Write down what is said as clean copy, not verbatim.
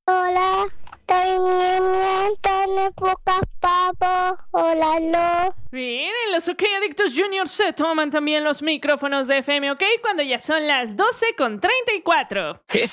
Hola, estoy en pocas papas. Hola, lo. Bien, en los OK Adictos Junior se toman también los micrófonos de FM OK cuando ya son las 12:34.